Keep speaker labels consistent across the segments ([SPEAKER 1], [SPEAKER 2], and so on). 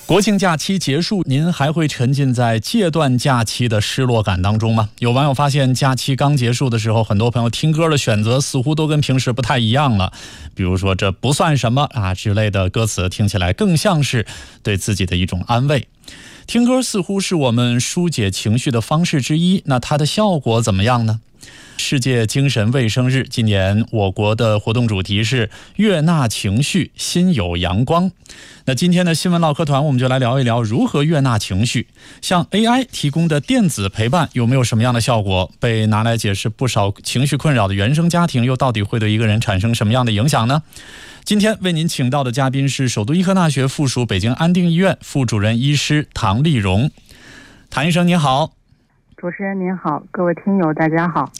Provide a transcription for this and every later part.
[SPEAKER 1] 国庆假期结束，您还会沉浸在戒断假期的失落感当中吗？有网友发现，假期刚结束的时候，很多朋友听歌的选择似乎都跟平时不太一样了。比如说这不算什么啊之类的歌词，听起来更像是对自己的一种安慰。听歌似乎是我们疏解情绪的方式之一，那它的效果怎么样呢？世界精神卫生日，今年我国的活动主题是悦纳情绪，心有阳光。那今天的新闻唠嗑团，我们就来聊一聊如何悦纳情绪。像 AI 提供的电子陪伴有没有什么样的效果？被拿来解释不少情绪困扰的原生家庭，又到底会对一个人产生什么样的影响呢？今天为您请到的嘉宾是首都医科大学附属北京安定医院副主任医师唐丽蓉。唐医生您好。
[SPEAKER 2] 主持人您好，各位听友大家好。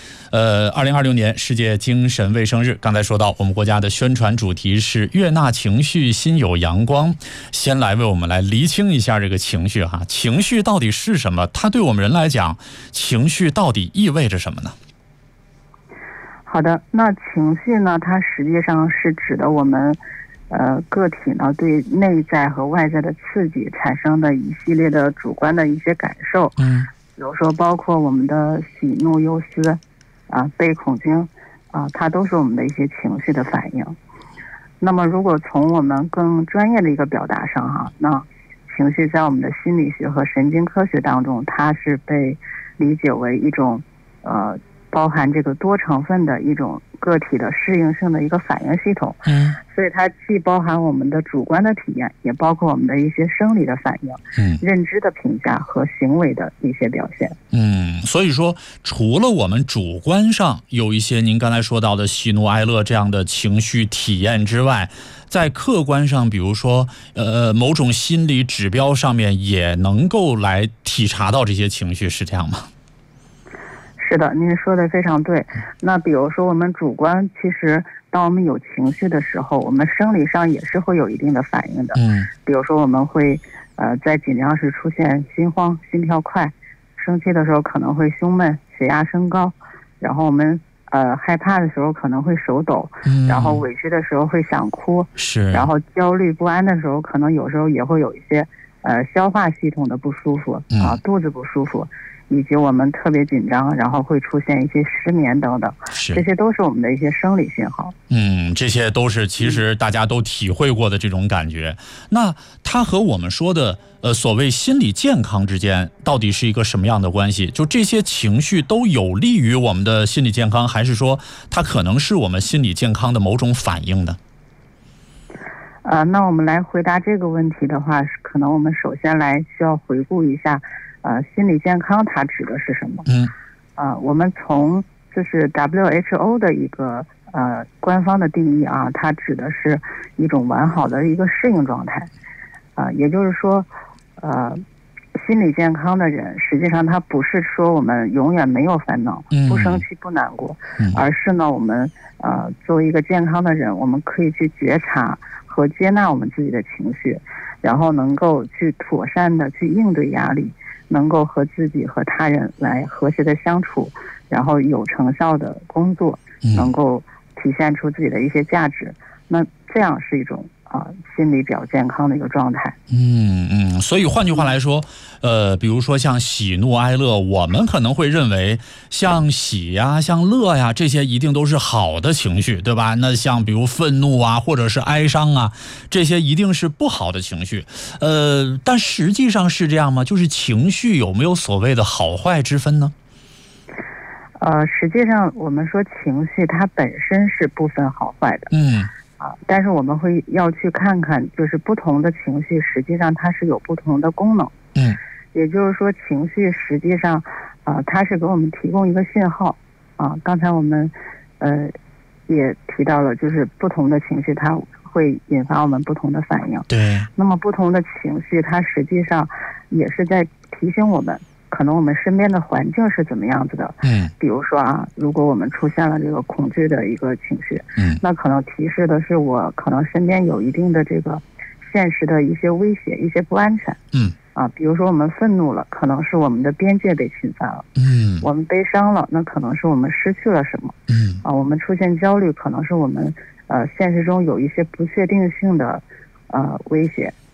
[SPEAKER 1] 2026年世界精神卫生日，刚才说到我们国家的宣传主题是悦纳情绪，心有阳光。先来为我们来厘清一下这个情绪哈，情绪到底是什么？它对我们人来讲，情绪到底意味着什么呢？
[SPEAKER 2] 好的，那情绪呢，它实际上是指的我们个体呢对内在和外在的刺激产生的一系列的主观的一些感受。比如说包括我们的喜怒忧思悲恐惊它都是我们的一些情绪的反应。那么如果从我们更专业的一个表达上那情绪在我们的心理学和神经科学当中，它是被理解为一种包含这个多成分的一种个体的适应性的一个反应系统。所以它既包含我们的主观的体验，也包括我们的一些生理的反应，认知的评价和行为的一些表现。
[SPEAKER 1] 所以说除了我们主观上有一些您刚才说到的喜怒哀乐这样的情绪体验之外，在客观上比如说某种心理指标上面也能够来体察到这些情绪，是这样吗？
[SPEAKER 2] 是的，您说的非常对。那比如说我们主观，其实当我们有情绪的时候，我们生理上也是会有一定的反应的。比如说我们会在紧张时出现心慌、心跳快，生气的时候可能会胸闷、血压升高，然后我们害怕的时候可能会手抖，然后委屈的时候会想哭，然后焦虑不安的时候可能有时候也会有一些消化系统的不舒服肚子不舒服，以及我们特别紧张，然后会出现一些失眠等等，这些都是我们的一些生理信号。
[SPEAKER 1] 这些都是其实大家都体会过的这种感觉。那它和我们说的所谓心理健康之间到底是一个什么样的关系？就这些情绪都有利于我们的心理健康，还是说它可能是我们心理健康的某种反应呢？
[SPEAKER 2] 那我们来回答这个问题的话，可能我们首先来需要回顾一下心理健康它指的是什么？我们从就是 WHO 的一个官方的定义它指的是一种完好的一个适应状态。也就是说心理健康的人，实际上他不是说我们永远没有烦恼，不生气不难过，而是呢我们作为一个健康的人，我们可以去觉察和接纳我们自己的情绪，然后能够去妥善的去应对压力，能够和自己和他人来和谐的相处，然后有成效的工作，能够体现出自己的一些价值。那这样是一种心理比较健康的一个状态。
[SPEAKER 1] 所以换句话来说比如说像喜怒哀乐，我们可能会认为像喜呀像乐呀这些一定都是好的情绪，对吧？那像比如愤怒或者是哀伤这些一定是不好的情绪。但实际上是这样吗？就是情绪有没有所谓的好坏之分呢？
[SPEAKER 2] 实际上我们说情绪它本身是不分好坏的。但是我们要去看看，就是不同的情绪实际上它是有不同的功能。也就是说情绪实际上它是给我们提供一个信号。刚才我们也提到了，就是不同的情绪它会引发我们不同的反应。
[SPEAKER 1] 对。
[SPEAKER 2] 那么不同的情绪它实际上也是在提醒我们，可能我们身边的环境是怎么样子的。比如说如果我们出现了这个恐惧的一个情绪，那可能提示的是我可能身边有一定的这个现实的一些威胁，一些不安全。比如说我们愤怒了，可能是我们的边界被侵犯了。我们悲伤了，那可能是我们失去了什么。我们出现焦虑，可能是我们现实中有一些不确定性的威胁。